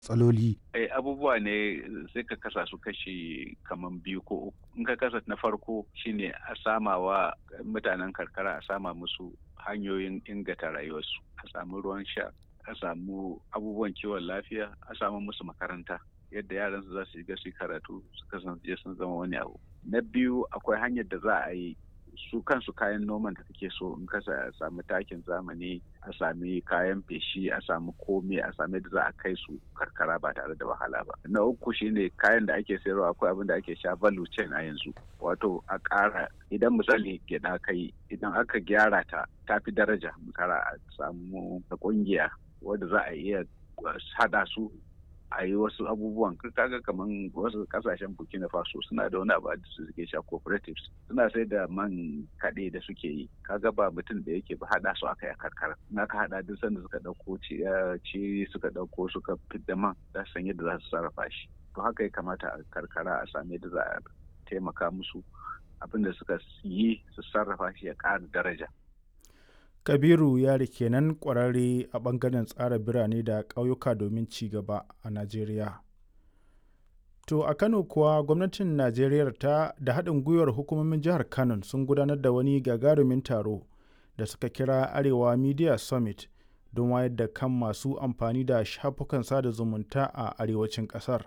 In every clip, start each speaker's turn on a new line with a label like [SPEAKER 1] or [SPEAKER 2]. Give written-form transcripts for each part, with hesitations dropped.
[SPEAKER 1] matsaloli.
[SPEAKER 2] Abubuwa ne sai ka kasa su kashi kaman biyu ko uku. In ka kasa na farko shine a sama wa mutanen karkara a sama musu hanyoyin inganta rayuwarsu, a samu ruwan sha, a samu abubuwan kiwon lafiya, a samu musu makaranta yadda yaran su za su shiga su karatu su kasance sun zama wani abu. Na biyu akwai hanyar da za a yi su kansu kayan noman da kake so in ka sami takin zamani, a sami kayan feshi, a sami komai, a sami da za a kai su karkara ba tare da wahala ba. Na uku shine kayan da ake sayarwa, akwai abin da ake sha value chain a yanzu, wato a ƙara idan misali gyaɗa kai idan aka gyara ta fi daraja, misali a samu ƙungiya wadda za a iya haɗa su a yi wasu abubuwan. Kaga kaman wasu kasashen Burkina Faso suna da wani abu da suke sha cooperatives, suna sai da man kaɗe da suke yi. Kaga ba mutum da yake ba haɗa su aka yi a karkara, na ka haɗa duk sanda suka ɗauko ci suka ɗauko suka fidda man za su san yadda za su sarrafa shi. To haka ya kamata a karkara a sami yadda za a taimaka musu abin da suka yi su sarrafa shi ya ƙara daraja.
[SPEAKER 1] Kabiru Yari kenan ƙwararre a ɓangaren tsara birane da ƙauyuka domin ci gaba a Najeriya. To a Kano kuwa gwamnatin Najeriya da haɗin gwiwar hukumomin jihar Kano sun gudanar da wani gagarumin taro da suka kira Arewa Media Summit don wayar da kan masu amfani da shafukan sada zumunta a arewacin ƙasar.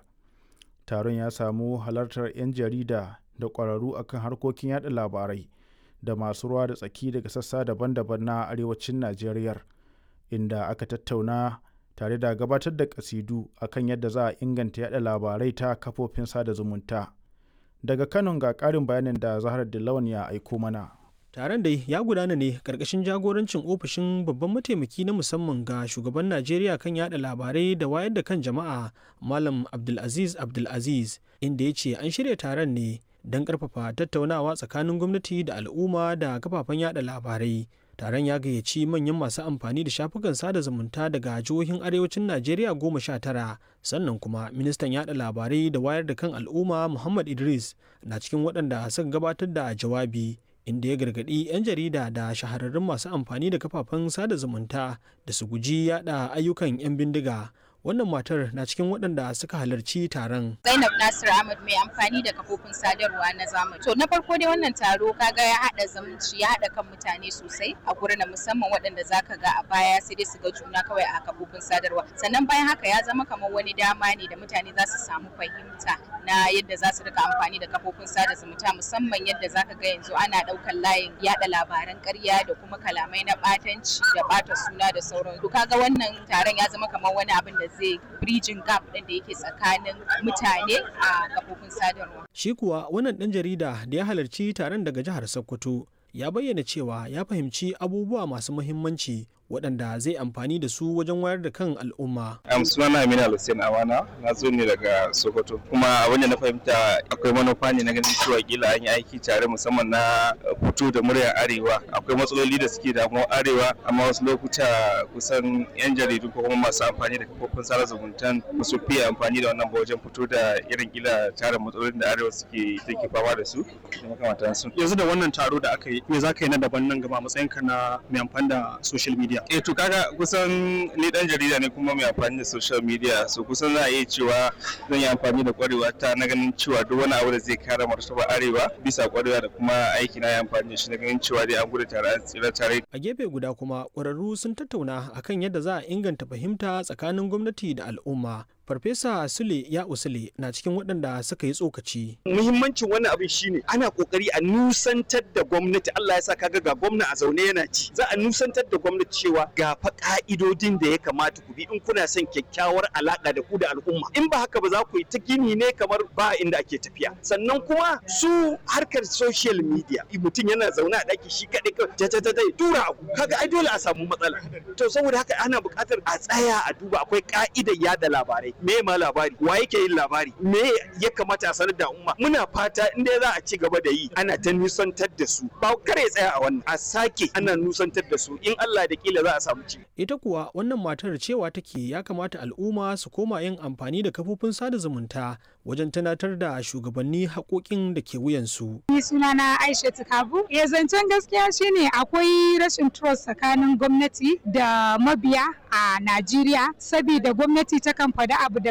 [SPEAKER 1] Taron ya samu halartar 'yan jarida da ƙwararru akan harkokin yaɗa labarai da masu ruwa da tsaki daga sassa daban-daban na arewacin Najeriya, inda aka tattauna tare da gabatar da kasidu akan yadda za a inganta yada labarai ta kafofin sada zumunta. Daga Kano ga ƙarin bayanin da Zahra Dillawan ya aiko mana.
[SPEAKER 3] Taron dai ya gudana ne ƙarƙashin jagorancin ofishin babban mataimaki na musamman ga shugaban Najeriya kan yada labarai da wayar da kan jama'a, Malam Abdulaziz, inda ya ce an shirya taron ne don ƙarfafa tattaunawa tsakanin gwamnati da al'umma da kafafen yada labarai. Taron ya gayyaci manyan masu amfani da shafukan sada zumunta daga jihohin arewacin Najeriya 19, sannan kuma ministan yada labarai da wayar da kan al'umma Muhammad Idris na cikin waɗanda suka gabatar da jawabi, inda ya gargaɗi 'yan jarida da shahararrun masu amfani da kafafen sada zumunta da su guji yada ayyukan 'yan bindiga. Wannan matar na cikin waɗanda suka halarci taron.
[SPEAKER 4] Zainab Nasir Ahmad, mai amfani da kafofin sadarwa na zamani. To na farko dai wannan taro kaga ya haɗa zumunci, ya haɗa kan mutane sosai a gurin, musamman waɗanda zaka ga a baya sai dai su ga juna kawai a kafofin sadarwa. Sannan bayan haka ya zama kamar wani dama ne da mutane za su samu fahimta na yadda za su rika amfani da kafofin sada zumunta, musamman yadda zaka ga yanzu ana ɗaukar layin yaɗa labaran ƙarya da kuma kalamai na ɓatanci da ɓata suna da sauran. To kaga wannan taron ya zama kamar wani abin da zai bridging gap ɗin da yake tsakanin mutane a kafofin sadarwa.
[SPEAKER 3] Shi kuwa wannan ɗan jarida da ya halarci taron daga jihar Sokoto ya bayyana cewa ya fahimci abubuwa masu muhimmanci waɗanda zai amfani da su wajen wayar da kan al'umma.
[SPEAKER 5] Sunana Amina Hussein Awana, na zo ne daga Sokoto, kuma abin da na fahimta akwai manufa ne na ganin cewa kila an yi aiki tare, musamman na fito da muryar arewa. Akwai matsaloli da suke damuwar arewa, amma wasu lokuta kusan 'yan jaridu ko kuma masu amfani da kafofin sada zumuntan su fiye amfani da wannan ba wajen fito da irin kila tarin matsalolin da arewa take fama da su da makamantansu.
[SPEAKER 6] Yanzu da wannan taro da aka yi, me za ka yi na daban nan gaba matsayinka na mai amfani da social media?
[SPEAKER 5] To kaga kusan ni dan jarida ne kuma mai amfani da social media, so kusan za a iya cewa zan yi amfani da kwarewa ta na ganin cewa duk wani abu da zai kare martaba arewa bisa kwarewa da kuma aiki na yi amfani da shi na ganin cewa dai an gudu tare an tsira tare.
[SPEAKER 3] A gefe guda kuma ƙwararru sun tattauna akan yadda za a inganta fahimta tsakanin gwamnati da al'umma. Farfesa Sule ya Usule na cikin waɗanda suka yi tsokaci.
[SPEAKER 7] Muhimmancin wannan abin shine ana kokari a nusantar da gwamnati. Allah ya sa kaga ga gwamna a zaune yana ci. Za a nusantar da gwamnati cewa ga fa ka'idodin da ya kamata ku bi in kuna son kyakkyawar alaka da ku da al'umma. In ba haka ba za ku yi ta gini ne kamar ba inda ake tafiya. Sannan kuma su harkar social media, mutum yana zaune a ɗaki shi kaɗai tura abu. Kaga ai dole a samu matsala. To saboda haka ana buƙatar a tsaya a duba, akwai ka'idar yada labarai. Me ma labari, wa yake yin labari, me ya kamata a sanar da umma. Muna fata inda za a ci gaba da yi ana ta nusantar da su, ba kare tsaya a wannan, a sake ana nusantar da su, in Allah da kila za a samu ci.
[SPEAKER 3] Ita kuwa wannan matar cewa take ya kamata al'umma su koma yin amfani da kafofin sada zumunta wajen tunatar da shugabanni haƙoƙin da ke wuyansu.
[SPEAKER 8] Ni sunana Aisha Kabu. Zancen gaskiya shine akwai rashin trust tsakanin gwamnati da mabiya a Najeriya, saboda gwamnati takan faɗi abu da